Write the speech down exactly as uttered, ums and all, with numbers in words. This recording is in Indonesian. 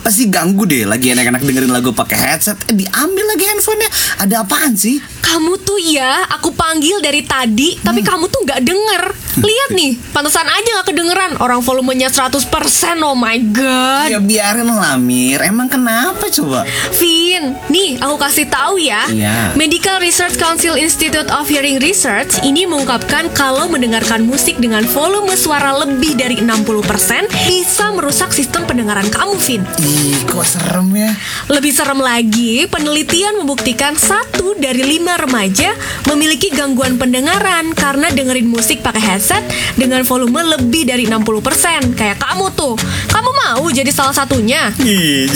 Kenapa sih ganggu deh? Lagi enak-enak dengerin lagu pakai headset, eh, diambil lagi handphonenya. Ada apaan sih? Kamu tuh ya, aku panggil dari tadi, tapi kamu tuh nggak denger. Lihat nih, pantesan aja nggak kedengeran. Orang volumenya seratus persen, oh my god. Ya biarin lah Mir, emang kenapa coba? Vin, nih aku kasih tahu ya. Iya. Medical Research Council Institute of Hearing Research ini mengungkapkan kalau mendengarkan musik dengan volume suara lebih dari enam puluh persen bisa merusak sistem pendengaran kamu, Vin. Ih, kok serem ya? Lebih serem lagi, penelitian membuktikan satu dari lima remaja memiliki gangguan pendengaran karena dengerin musik pakai headset dengan volume lebih dari enam puluh persen. Kayak kamu tuh. Kamu mau jadi salah satunya? Ih,